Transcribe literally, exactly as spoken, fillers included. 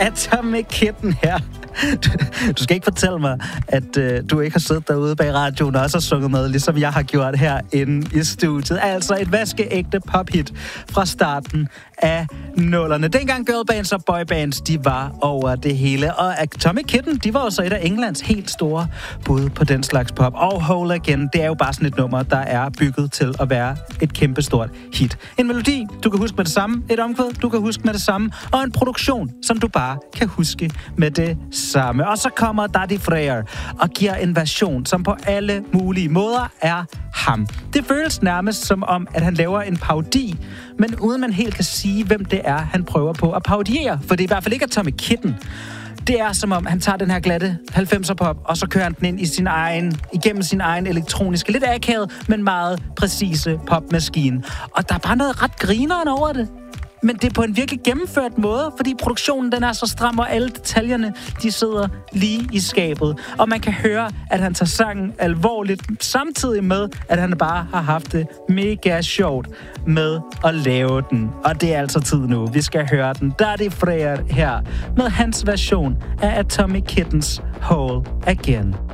Atomic Kitten her. Du, du skal ikke fortælle mig, at øh, du ikke har siddet derude bag radioen og også har sunget med, ligesom jeg har gjort herinde i studiet. Altså et vaskeægte pophit fra starten af nullerne. Dengang girlbands og boybands, de var over det hele. Og Atomic Kitten, de var også et af Englands helt store bud på den slags pop. Og Whole Again, det er jo bare sådan et nummer, der er bygget til at være et kæmpestort hit. En melodi, du kan huske med det samme. Et omkvæd, du kan huske med det samme. Og en produktion, som du bare kan huske med det samme. Og så kommer Daði Freyr og giver en version, som på alle mulige måder er ham. Det føles nærmest som om, at han laver en parodi, men uden man helt kan sige, hvem det er, han prøver på at parodiere. For det er i hvert fald ikke Atomic Kitten. Det er som om, han tager den her glatte halvfemser pop, og så kører han den ind i sin egen, igennem sin egen elektroniske, lidt akavet, men meget præcise popmaskine. Og der er bare noget ret grineren over det. Men det er på en virkelig gennemført måde, fordi produktionen den er så stram, og alle detaljerne, de sidder lige i skabet. Og man kan høre, at han tager sangen alvorligt, samtidig med, at han bare har haft det mega sjovt med at lave den. Og det er altså tid nu. Vi skal høre den. Daði Freyr her med hans version af Atomic Kittens Whole Again.